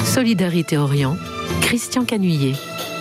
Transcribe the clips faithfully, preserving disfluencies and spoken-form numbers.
Solidarité Orient, Christian Canuillet.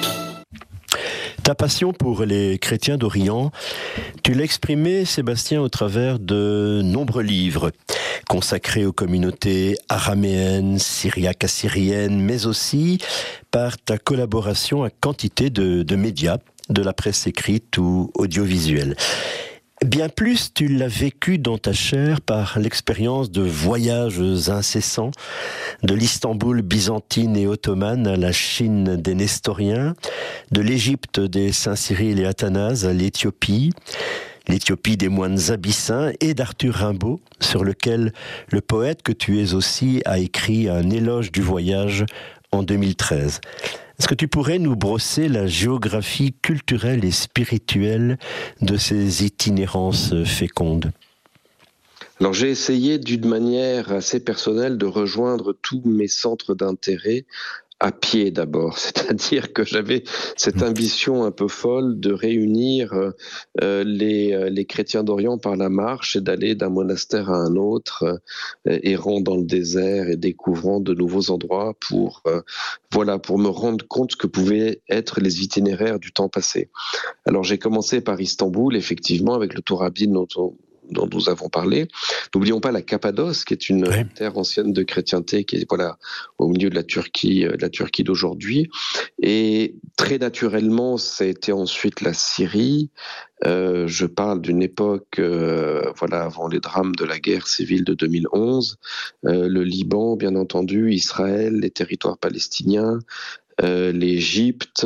Ta passion pour les chrétiens d'Orient, tu l'as exprimée, Sébastien, au travers de nombreux livres consacrés aux communautés araméennes, syriaques-assyriennes, mais aussi par ta collaboration à quantité de, de médias, de la presse écrite ou audiovisuelle. Bien plus, tu l'as vécu dans ta chair par l'expérience de voyages incessants de l'Istanbul byzantine et ottomane à la Chine des Nestoriens, de l'Égypte des Saints Cyril et Athanase à l'Éthiopie, l'Éthiopie des moines abyssins et d'Arthur Rimbaud, sur lequel le poète que tu es aussi a écrit un éloge du voyage en deux mille treize. Est-ce que tu pourrais nous brosser la géographie culturelle et spirituelle de ces itinérances fécondes ? Alors j'ai essayé d'une manière assez personnelle de rejoindre tous mes centres d'intérêt à pied d'abord, c'est-à-dire que j'avais cette ambition un peu folle de réunir euh, les, les chrétiens d'Orient par la marche et d'aller d'un monastère à un autre, euh, errant dans le désert et découvrant de nouveaux endroits pour, euh, voilà, pour me rendre compte ce que pouvaient être les itinéraires du temps passé. Alors j'ai commencé par Istanbul, effectivement, avec le Tourabine dont on dont nous avons parlé. N'oublions pas la Cappadoce, qui est une oui. terre ancienne de chrétienté, qui est voilà au milieu de la Turquie, de la Turquie d'aujourd'hui. Et très naturellement, ça a été ensuite la Syrie. Euh, je parle d'une époque, euh, voilà, avant les drames de la guerre civile de deux mille onze. Euh, le Liban, bien entendu, Israël, les territoires palestiniens. Euh, l'Égypte,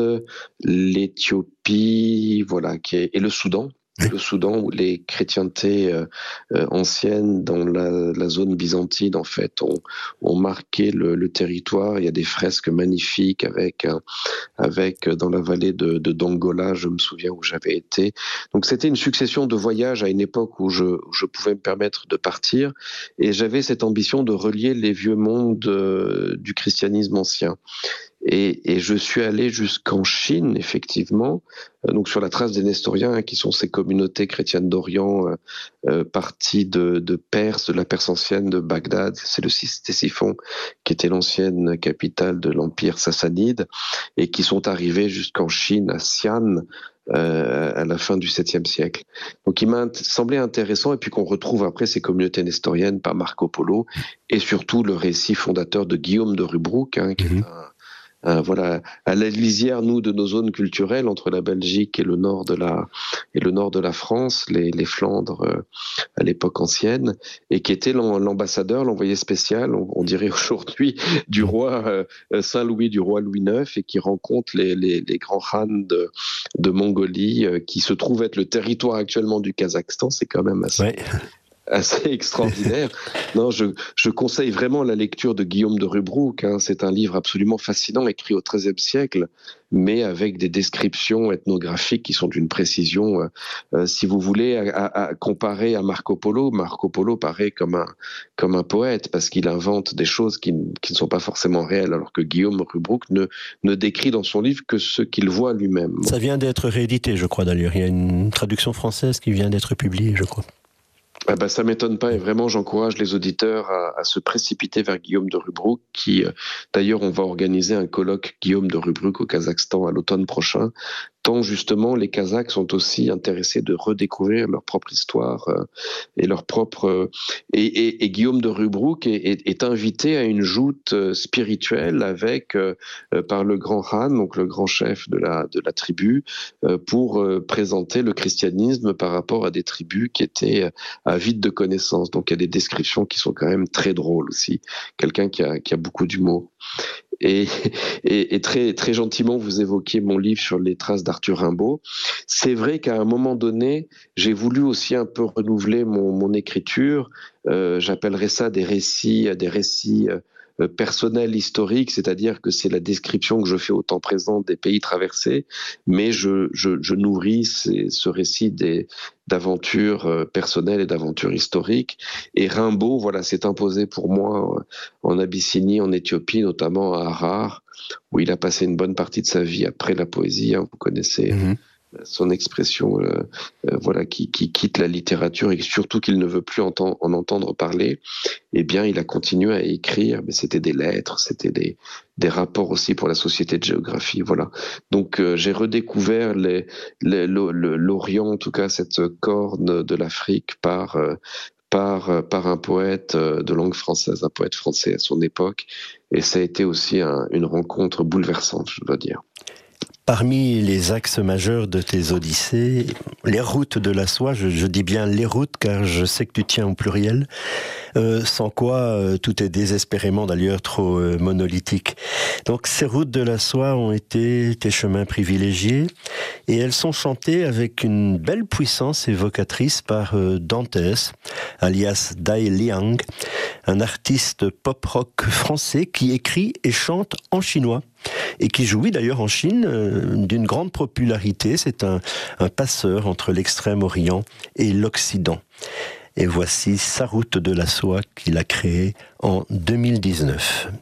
l'Éthiopie, voilà, qui est, et le Soudan. Le Soudan, où les chrétientés euh, euh, anciennes dans la, la zone byzantine, en fait, ont, ont marqué le, le territoire. Il y a des fresques magnifiques avec, euh, avec dans la vallée de, de Dongola, je me souviens où j'avais été. Donc c'était une succession de voyages à une époque où je, où je pouvais me permettre de partir. Et j'avais cette ambition de relier les vieux mondes euh, du christianisme ancien. Et, et je suis allé jusqu'en Chine, effectivement, euh, donc sur la trace des Nestoriens, hein, qui sont ces communautés chrétiennes d'Orient, euh, euh, parties de, de Perse, de la Perse ancienne, de Bagdad. C'est le Ctésiphon qui était l'ancienne capitale de l'Empire sassanide, et qui sont arrivés jusqu'en Chine, à Xi'an, euh, à la fin du septième siècle. Donc il m'a semblé intéressant, et puis qu'on retrouve après ces communautés nestoriennes par Marco Polo, et surtout le récit fondateur de Guillaume de Rubruck, hein, qui mmh. est un Euh, voilà, à la lisière, nous, de nos zones culturelles entre la Belgique et le nord de la et le nord de la France, les, les Flandres euh, à l'époque ancienne, et qui était l'ambassadeur, l'envoyé spécial, on, on dirait aujourd'hui, du roi euh, Saint-Louis, du roi Louis neuf, et qui rencontre les, les, les grands khans de, de Mongolie, euh, qui se trouve être le territoire actuellement du Kazakhstan. C'est quand même assez. Ouais. assez extraordinaire. Non, je, je conseille vraiment la lecture de Guillaume de Rubruck. Hein. C'est un livre absolument fascinant, écrit au treizième siècle, mais avec des descriptions ethnographiques qui sont d'une précision, euh, si vous voulez, à, à, à comparer à Marco Polo. Marco Polo paraît comme un, comme un poète, parce qu'il invente des choses qui, qui ne sont pas forcément réelles, alors que Guillaume Rubruck ne, ne décrit dans son livre que ce qu'il voit lui-même. Ça vient d'être réédité, je crois, d'ailleurs. Il y a une traduction française qui vient d'être publiée, je crois. Ah ben, ça m'étonne pas, et vraiment j'encourage les auditeurs à, à se précipiter vers Guillaume de Rubruck, qui euh, d'ailleurs on va organiser un colloque Guillaume de Rubruck au Kazakhstan à l'automne prochain, tant justement les Kazakhs sont aussi intéressés de redécouvrir leur propre histoire euh, et leur propre euh, et, et, et Guillaume de Rubruck est, est, est invité à une joute euh, spirituelle avec euh, euh, par le grand Khan, donc le grand chef de la de la tribu, euh, pour euh, présenter le christianisme par rapport à des tribus qui étaient euh, avides de connaissances. Donc il y a des descriptions qui sont quand même très drôles aussi. Quelqu'un qui a qui a beaucoup d'humour. Et, et, et très, très gentiment, vous évoquiez mon livre sur les traces d'Arthur Rimbaud. C'est vrai qu'à un moment donné, j'ai voulu aussi un peu renouveler mon, mon écriture. Euh, j'appellerais ça des récits, des récits euh, personnels, historiques, c'est-à-dire que c'est la description que je fais au temps présent des pays traversés, mais je, je, je nourris ces, ce récit des, d'aventures euh, personnelles et d'aventures historiques. Et Rimbaud, voilà, s'est imposé pour moi euh, en Abyssinie, en Éthiopie, notamment à Harar, où il a passé une bonne partie de sa vie après la poésie. Hein, vous connaissez mmh. son expression, euh, euh, voilà, qui, qui quitte la littérature et surtout qu'il ne veut plus enten- en entendre parler, eh bien, il a continué à écrire. Mais c'était des lettres, c'était des, des rapports aussi pour la Société de géographie, voilà. Donc, euh, j'ai redécouvert les, les, l'Orient, en tout cas cette corne de l'Afrique, par euh, par par un poète de langue française, un poète français à son époque, et ça a été aussi un, une rencontre bouleversante, je dois dire. Parmi les axes majeurs de tes odyssées, les routes de la soie, je, je dis bien les routes car je sais que tu tiens au pluriel, euh, sans quoi euh, tout est désespérément d'ailleurs trop euh, monolithique. Donc ces routes de la soie ont été tes chemins privilégiés et elles sont chantées avec une belle puissance évocatrice par euh, Dantès, alias Dai Liang, un artiste pop-rock français qui écrit et chante en chinois. Et qui jouit d'ailleurs en Chine euh, d'une grande popularité. C'est un, un passeur entre l'extrême-orient et l'Occident. Et voici sa route de la soie qu'il a créée en deux mille dix-neuf.